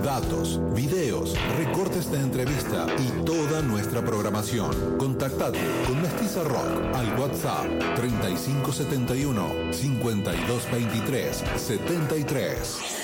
datos, videos, recortes de entrevista y toda nuestra programación. Contactate con Mestiza Rock al WhatsApp 3571 5223 73.